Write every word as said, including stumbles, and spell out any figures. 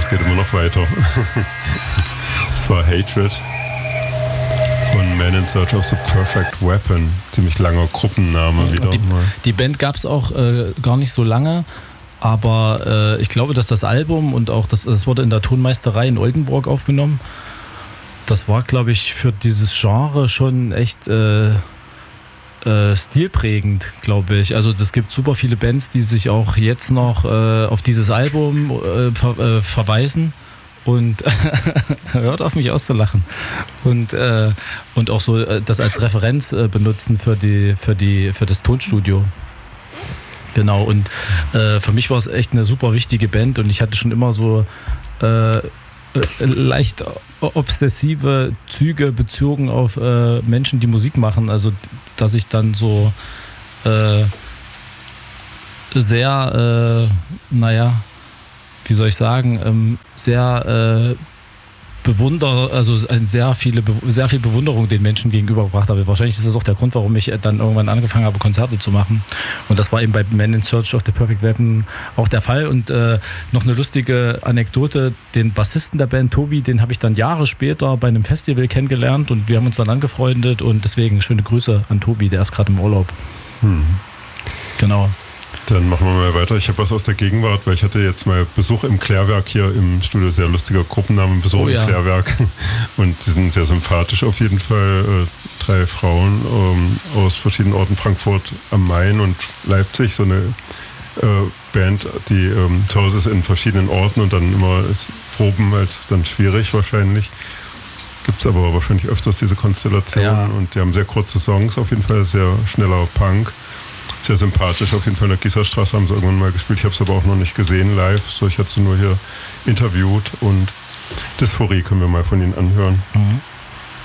es geht immer noch weiter. Das war Hatred von Man in Search of the Perfect Weapon. Ziemlich langer Gruppenname wieder. Die, die Band gab es auch äh, gar nicht so lange, aber äh, ich glaube, dass das Album und auch das, das wurde in der Tonmeisterei in Oldenburg aufgenommen. Das war, glaube ich, für dieses Genre schon echt äh, äh, stilprägend, glaube ich. Also es gibt super viele Bands, die sich auch jetzt noch äh, auf dieses Album äh, ver, äh, verweisen. Und hört auf mich auszulachen. Und, äh, und auch so äh, das als Referenz äh, benutzen für, die, für, die, für das Tonstudio. Genau, und äh, für mich war es echt eine super wichtige Band und ich hatte schon immer so äh, leicht obsessive Züge bezogen auf äh, Menschen, die Musik machen. Also, dass ich dann so äh, sehr, äh, naja, wie soll ich sagen, ähm, sehr äh, bewunder, also ein sehr viele, sehr viel Bewunderung den Menschen gegenübergebracht habe. Wahrscheinlich ist das auch der Grund, warum ich dann irgendwann angefangen habe, Konzerte zu machen. Und das war eben bei Man in Search of the Perfect Weapon auch der Fall. Und äh, noch eine lustige Anekdote, den Bassisten der Band, Tobi, den habe ich dann Jahre später bei einem Festival kennengelernt und wir haben uns dann angefreundet und deswegen schöne Grüße an Tobi, der ist gerade im Urlaub. Hm. Genau. Dann machen wir mal weiter. Ich habe was aus der Gegenwart, weil ich hatte jetzt mal Besuch im Klärwerk hier im Studio. Sehr lustiger Gruppenname, Besuch oh, im ja. Klärwerk. Und die sind sehr sympathisch auf jeden Fall. Äh, drei Frauen ähm, aus verschiedenen Orten, Frankfurt am Main und Leipzig. So eine äh, Band, die ähm, zu Hause ist in verschiedenen Orten und dann immer ist Proben, als ist dann schwierig wahrscheinlich. Gibt es aber wahrscheinlich öfters diese Konstellation. Ja. Und die haben sehr kurze Songs, auf jeden Fall sehr schneller Punk. Sehr sympathisch, auf jeden Fall in der Gießerstraße haben sie irgendwann mal gespielt. Ich habe es aber auch noch nicht gesehen live, so ich hatte sie nur hier interviewt und Dysphorie können wir mal von ihnen anhören. Mhm.